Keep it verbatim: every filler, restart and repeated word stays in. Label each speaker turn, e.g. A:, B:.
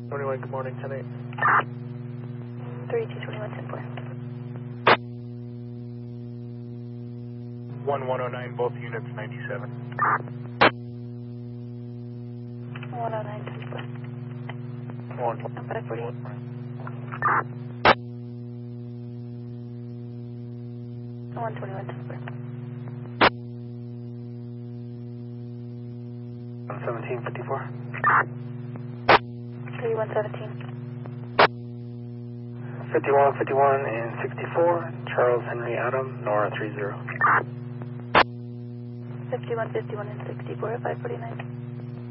A: twenty-one, good morning, ten eight.
B: three two twenty-one, ten four.
A: one one oh nine, both units ninety-seven.
B: one oh nine, ten four.
A: one.
B: five forty-eight. one twenty-one, ten four.
A: one seventeen, fifty-four.
B: three one seventeen.
A: fifty-one, fifty-one, and sixty-four. Charles Henry Adam, Nora three zero.
B: fifty-one, fifty-one, and sixty-four, five forty-nine.